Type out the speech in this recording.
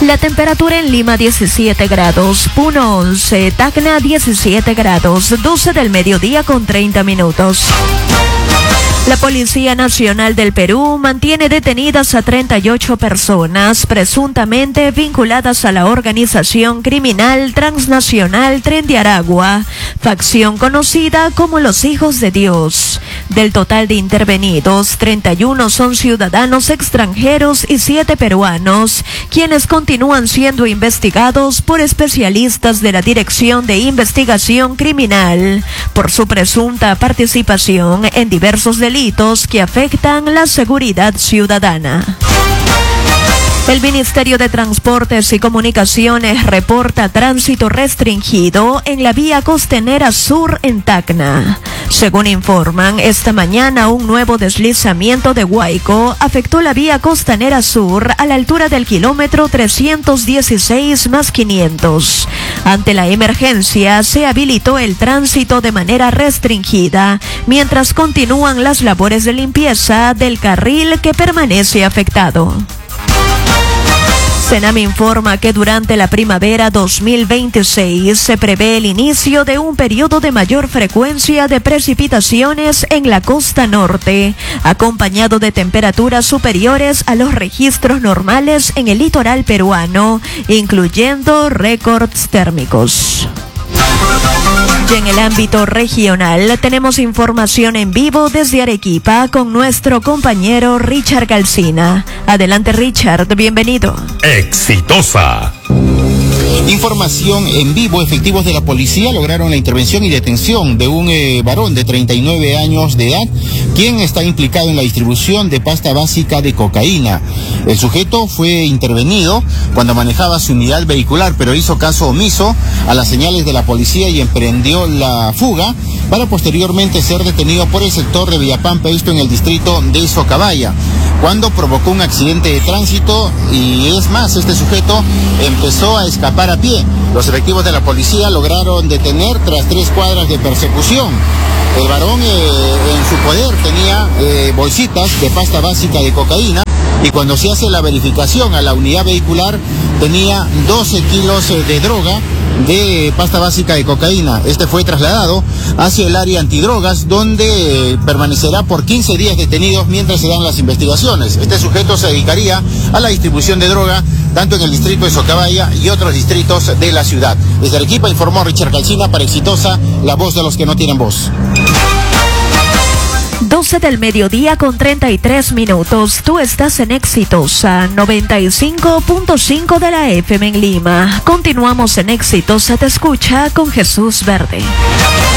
La temperatura en Lima 17 grados, Puno 11, Tacna 17 grados, 12 del mediodía con 30 minutos. La Policía Nacional del Perú mantiene detenidas a 38 personas presuntamente vinculadas a la organización criminal transnacional Tren de Aragua, facción conocida como los Hijos de Dios. Del total de intervenidos, 31 son ciudadanos extranjeros y 7 peruanos, quienes continúan siendo investigados por especialistas de la Dirección de Investigación Criminal por su presunta participación en diversos delitos que afectan la seguridad ciudadana. El Ministerio de Transportes y Comunicaciones reporta tránsito restringido en la vía costanera sur en Tacna. Según informan, esta mañana un nuevo deslizamiento de Huayco afectó la vía costanera sur a la altura del kilómetro 316 más 500. Ante la emergencia, se habilitó el tránsito de manera restringida, mientras continúan las labores de limpieza del carril que permanece afectado. Senam informa que durante la primavera 2026 se prevé el inicio de un periodo de mayor frecuencia de precipitaciones en la costa norte, acompañado de temperaturas superiores a los registros normales en el litoral peruano, incluyendo récords térmicos. Y en el ámbito regional tenemos información en vivo desde Arequipa con nuestro compañero Richard Calcina. Adelante, Richard, bienvenido. Exitosa. Información en vivo. Efectivos de la policía lograron la intervención y detención de un varón de 39 años de edad, quien está implicado en la distribución de pasta básica de cocaína. El sujeto fue intervenido cuando manejaba su unidad vehicular, pero hizo caso omiso a las señales de la policía y emprendió la fuga para posteriormente ser detenido por el sector de Villapampa, esto en el distrito de Socabaya, cuando provocó un accidente de tránsito. Y es más, este sujeto empezó a escapar a pie. Los efectivos de la policía lograron detener tras 3 cuadras de persecución. El varón en su poder tenía bolsitas de pasta básica de cocaína, y cuando se hace la verificación a la unidad vehicular tenía 12 kilos de droga de pasta básica de cocaína. Este fue trasladado hacia el área antidrogas, donde permanecerá por 15 días detenidos mientras se dan las investigaciones. Este sujeto se dedicaría a la distribución de droga tanto en el distrito de Socabaya y otros distritos de la ciudad. Desde Arequipa informó Richard Calcina para Exitosa, la voz de los que no tienen voz. 12 del mediodía con 33 minutos. Tú estás en Exitosa 95.5 de la FM en Lima. Continuamos en Exitosa Te Escucha con Jesús Verde.